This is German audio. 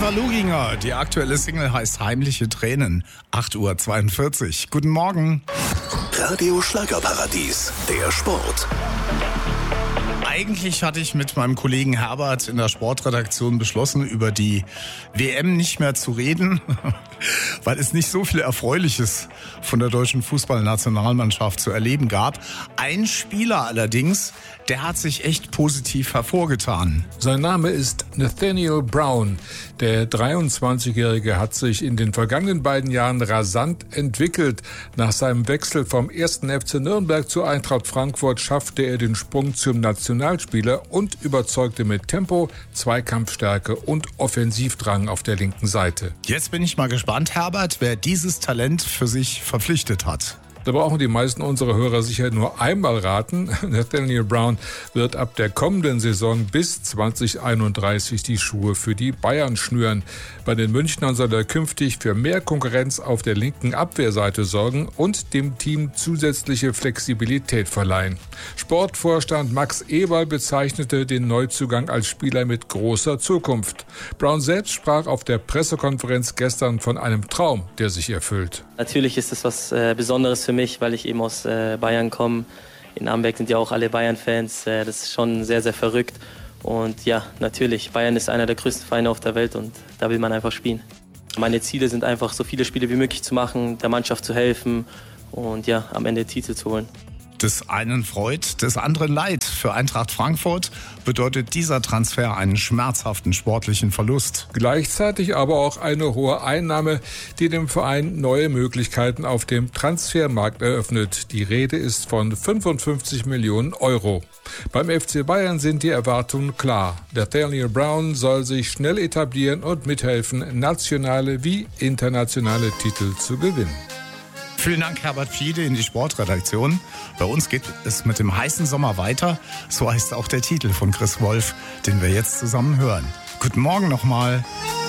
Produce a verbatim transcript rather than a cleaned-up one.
Eva Luginger, die aktuelle Single heißt Heimliche Tränen. acht Uhr zweiundvierzig. Guten Morgen. Radio Schlagerparadies, der Sport. Eigentlich hatte ich mit meinem Kollegen Herbert in der Sportredaktion beschlossen, über die W M nicht mehr zu reden, weil es nicht so viel Erfreuliches von der deutschen Fußballnationalmannschaft zu erleben gab. Ein Spieler allerdings, der hat sich echt positiv hervorgetan. Sein Name ist Nathaniel Brown. Der dreiundzwanzigjährige hat sich in den vergangenen beiden Jahren rasant entwickelt. Nach seinem Wechsel vom ersten F C Nürnberg zu Eintracht Frankfurt schaffte er den Sprung zum Nationalspieler und überzeugte mit Tempo, Zweikampfstärke und Offensivdrang auf der linken Seite. Jetzt bin ich mal gespannt, Herbert, wer dieses Talent für sich verpflichtet hat. Da brauchen die meisten unserer Hörer sicher nur einmal raten. Nathaniel Brown wird ab der kommenden Saison bis zwanzig einunddreißig die Schuhe für die Bayern schnüren. Bei den Münchnern soll er künftig für mehr Konkurrenz auf der linken Abwehrseite sorgen und dem Team zusätzliche Flexibilität verleihen. Sportvorstand Max Eberl bezeichnete den Neuzugang als Spieler mit großer Zukunft. Brown selbst sprach auf der Pressekonferenz gestern von einem Traum, der sich erfüllt. Natürlich ist es was äh, Besonderes für mich, weil ich eben aus äh, Bayern komme. In Amberg sind ja auch alle Bayern-Fans. Äh, das ist schon sehr, sehr verrückt. Und ja, natürlich, Bayern ist einer der größten Vereine auf der Welt und da will man einfach spielen. Meine Ziele sind einfach, so viele Spiele wie möglich zu machen, der Mannschaft zu helfen und ja, am Ende Titel zu holen. Des einen Freud, des anderen Leid. Für Eintracht Frankfurt bedeutet dieser Transfer einen schmerzhaften sportlichen Verlust. Gleichzeitig aber auch eine hohe Einnahme, die dem Verein neue Möglichkeiten auf dem Transfermarkt eröffnet. Die Rede ist von fünfundfünfzig Millionen Euro. Beim F C Bayern sind die Erwartungen klar. Nathaniel Brown soll sich schnell etablieren und mithelfen, nationale wie internationale Titel zu gewinnen. Vielen Dank, Herbert Fiede, in die Sportredaktion. Bei uns geht es mit dem heißen Sommer weiter. So heißt auch der Titel von Chris Wolf, den wir jetzt zusammen hören. Guten Morgen nochmal.